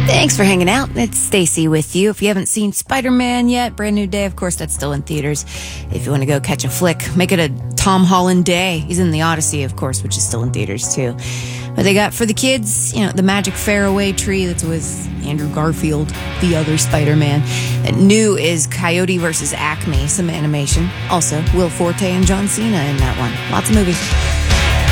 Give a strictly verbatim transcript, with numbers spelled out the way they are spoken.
Thanks for hanging out. It's Stacy with you. If you haven't seen Spider-Man yet, brand new day, of course, that's still in theaters. If you want to go catch a flick, make it a Tom Holland day. He's in The Odyssey, of course, which is still in theaters, too. But they got for the kids, you know, the Magic Fairway Tree that's with Andrew Garfield, the other Spider-Man. And new is Coyote versus Acme, some animation. Also, Will Forte and John Cena in that one. Lots of movies.